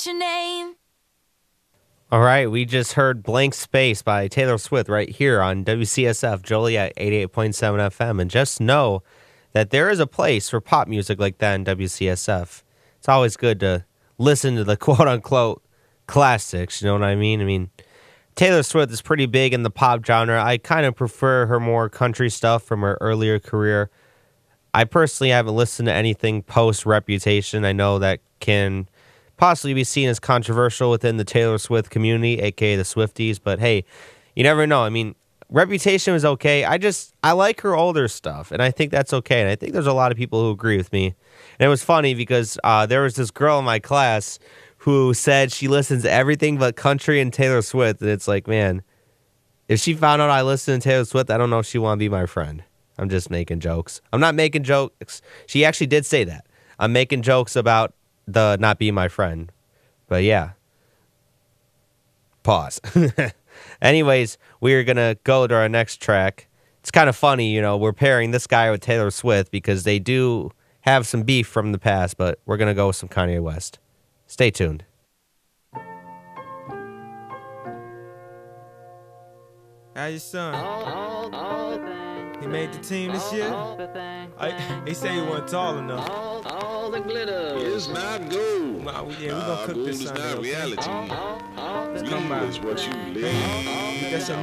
what's your name? All right, we just heard Blank Space by Taylor Swift right here on WCSF Joliet 88.7 FM. And just know that there is a place for pop music like that in WCSF. It's always good to listen to the quote-unquote classics, you know what I mean? I mean, Taylor Swift is pretty big in the pop genre. I kind of prefer her more country stuff from her earlier career. I personally haven't listened to anything post-Reputation. I know that can possibly be seen as controversial within the Taylor Swift community, a.k.a. the Swifties, but hey, you never know. I mean, Reputation was okay. I like her older stuff, and I think that's okay, and I think there's a lot of people who agree with me. And it was funny because there was this girl in my class who said she listens to everything but country and Taylor Swift, and it's like, man, if she found out I listen to Taylor Swift, I don't know if she want to be my friend. I'm just making jokes. I'm not making jokes. She actually did say that. I'm making jokes about the not being my friend. But yeah. Pause. Anyways, we're going to go to our next track. It's kind of funny, you know, we're pairing this guy with Taylor Swift because they do have some beef from the past, but we're going to go with some Kanye West. Stay tuned. How your son? He made the team this year? He say he wasn't tall enough. All the glitter is not gold. Nah, we gonna cook gold this is Sunday, not okay? reality. Let's come Real by. is what you live. You got some